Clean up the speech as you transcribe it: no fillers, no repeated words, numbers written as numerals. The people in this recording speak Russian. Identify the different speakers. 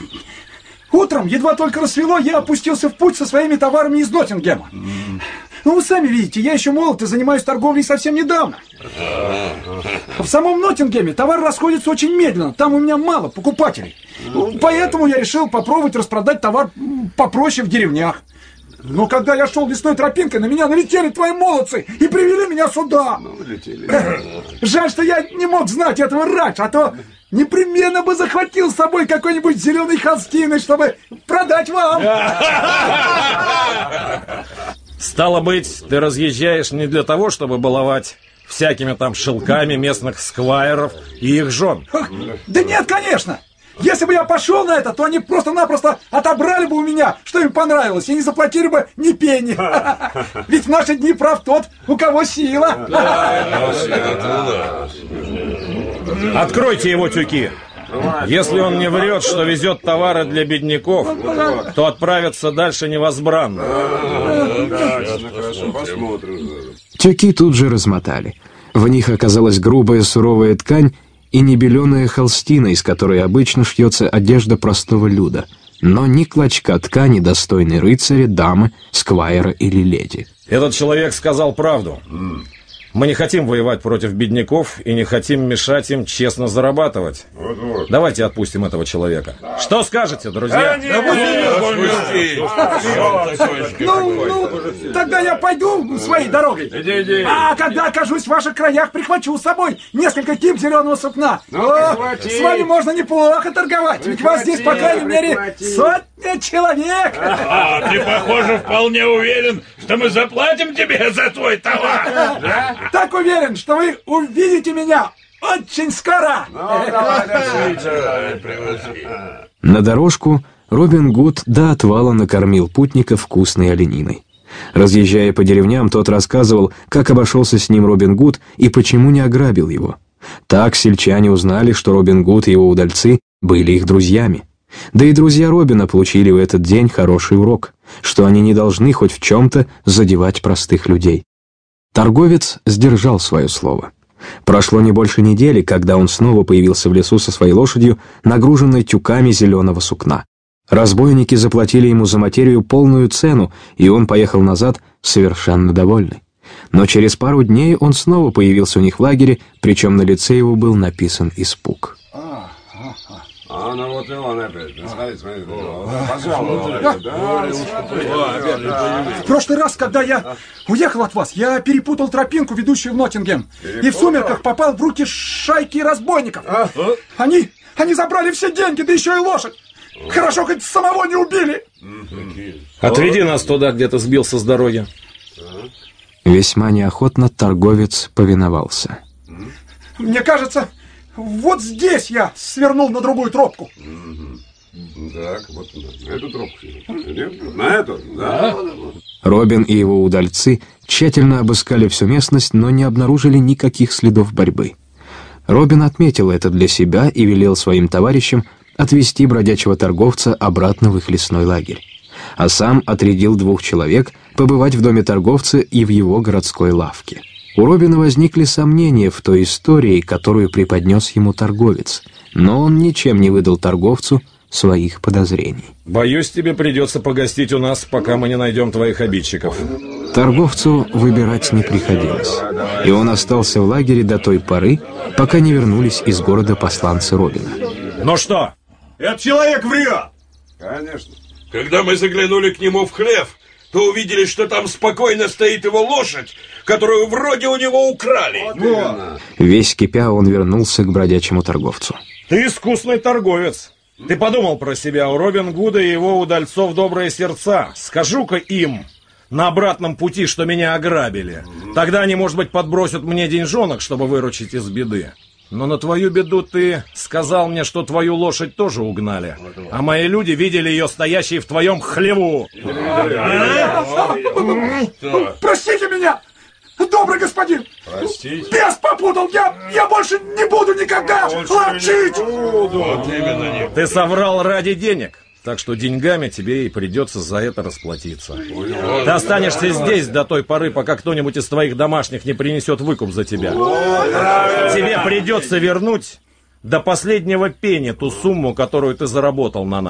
Speaker 1: Утром, едва только рассвело, я опустился в путь со своими товарами из Ноттингема. Ну, вы сами видите, я еще молод и занимаюсь торговлей совсем недавно. В самом Ноттингеме товар расходится очень медленно, там у меня мало покупателей. Поэтому я решил попробовать распродать товар попроще в деревнях. Но когда я шел лесной тропинкой, на меня налетели твои молодцы и привели меня сюда. Жаль, что я не мог знать этого раньше, а то непременно бы захватил с собой какой-нибудь зеленый холстины, чтобы продать вам.
Speaker 2: Стало быть, ты разъезжаешь не для того, чтобы баловать всякими там шелками местных сквайров и их жен?
Speaker 1: Да нет, конечно. Если бы я пошел на это, то они просто-напросто отобрали бы у меня, что им понравилось, и не заплатили бы ни пенни. Ведь в наши дни прав тот, у кого сила.
Speaker 2: Откройте его тюки. Если он не врет, что везет товары для бедняков, то отправится дальше невозбранно.
Speaker 3: Тюки тут же размотали. В них оказалась грубая суровая ткань и небеленая холстина, из которой обычно шьется одежда простого люда, но ни клочка ткани, достойной рыцаря, дамы, сквайра или леди.
Speaker 2: Этот человек сказал правду. Мы не хотим воевать против бедняков и не хотим мешать им честно зарабатывать. Давайте отпустим этого человека. Что скажете, друзья?
Speaker 1: Тогда я пойду своей дорогой. А когда окажусь в ваших краях, прихвачу с собой несколько кип зеленого сукна. С вами можно неплохо торговать, ведь вас здесь, по крайней мере, 100 человек.
Speaker 4: Ты, похоже, вполне уверен, что мы заплатим тебе за твой товар.
Speaker 1: Так уверен, что вы увидите меня очень скоро.
Speaker 3: На дорожку Робин Гуд до отвала накормил путника вкусной олениной. Разъезжая по деревням, тот рассказывал, как обошелся с ним Робин Гуд и почему не ограбил его. Так сельчане узнали, что Робин Гуд и его удальцы были их друзьями. Да и друзья Робина получили в этот день хороший урок, что они не должны хоть в чем-то задевать простых людей. Торговец сдержал свое слово. Прошло не больше недели, когда он снова появился в лесу со своей лошадью, нагруженной тюками зеленого сукна. Разбойники заплатили ему за материю полную цену, и он поехал назад совершенно довольный. Но через пару дней он снова появился у них в лагере, причем на лице его был написан испуг.
Speaker 5: Вот и он опять. Смотри.
Speaker 1: В прошлый раз, когда я уехал от вас, я перепутал тропинку, ведущую в Ноттингем, и в сумерках попал в руки шайки разбойников. Они забрали все деньги, да еще и лошадь. Хорошо, хоть самого не убили.
Speaker 2: Отведи нас туда, где ты сбился с дороги.
Speaker 3: Весьма неохотно торговец повиновался.
Speaker 1: Мне кажется, вот здесь я свернул на другую тропку.
Speaker 5: Так, вот на эту тропку. На эту? Да.
Speaker 3: Робин и его удальцы тщательно обыскали всю местность, но не обнаружили никаких следов борьбы. Робин отметил это для себя и велел своим товарищам отвезти бродячего торговца обратно в их лесной лагерь. А сам отрядил 2 человек побывать в доме торговца и в его городской лавке. У Робина возникли сомнения в той истории, которую преподнес ему торговец, но он ничем не выдал торговцу своих подозрений.
Speaker 2: Боюсь, тебе придется погостить у нас, пока мы не найдем твоих обидчиков.
Speaker 3: Торговцу выбирать не приходилось, и он остался в лагере до той поры, пока не вернулись из города посланцы Робина.
Speaker 2: Ну что?
Speaker 4: Этот человек врет!
Speaker 5: Конечно.
Speaker 4: Когда мы заглянули к нему в хлев, то увидели, что там спокойно стоит его лошадь, которую вроде у него украли.
Speaker 3: Весь кипя, он вернулся к бродячему торговцу.
Speaker 2: Ты искусный торговец. Ты подумал про себя, у Робин Гуда и его удальцов добрые сердца. Скажу-ка им на обратном пути, что меня ограбили. Тогда они, может быть, подбросят мне деньжонок, чтобы выручить из беды. Но на твою беду ты сказал мне, что твою лошадь тоже угнали, а мои люди видели ее стоящей в твоем хлеву.
Speaker 1: Простите меня, добрый господин.
Speaker 4: Простите.
Speaker 1: Бес попутал, я больше не буду никогда ловчить.
Speaker 2: Ты соврал ради денег, так что деньгами тебе и придется за это расплатиться. Ты останешься здесь до той поры, пока кто-нибудь из твоих домашних не принесет выкуп за тебя. Тебе придется вернуть до последнего пенни ту сумму, которую ты заработал на нас.